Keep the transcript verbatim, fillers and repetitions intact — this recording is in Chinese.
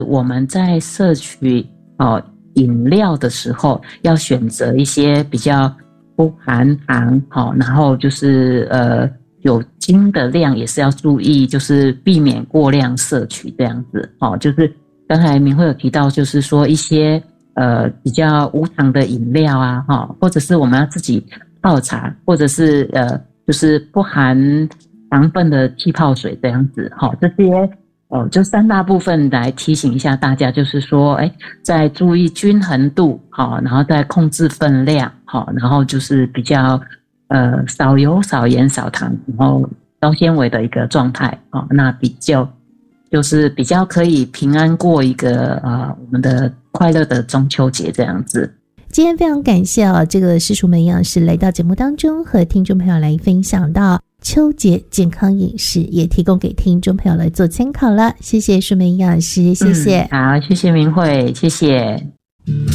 我们在摄取哦饮料的时候，要选择一些比较不含糖，好，然后就是呃酒精的量也是要注意，就是避免过量摄取这样子，好，就是刚才明慧有提到，就是说一些呃比较无糖的饮料啊，哈，或者是我们要自己泡茶，或者是呃就是不含糖分的气泡水这样子，哈，这些。哦，就三大部分来提醒一下大家，就是说，哎，在注意均衡度，好，然后再控制分量，好，然后就是比较呃少油、少盐、少糖，然后高纤维的一个状态，好，那比较就是比较可以平安过一个呃我们的快乐的中秋节这样子。 今天非常感谢哦，这个施淑梅营养师来到节目当中，和听众朋友来分享到秋节健康饮食，也提供给听众朋友来做参考了。谢谢淑梅营养师，谢谢。 嗯，好，谢谢明慧，谢谢。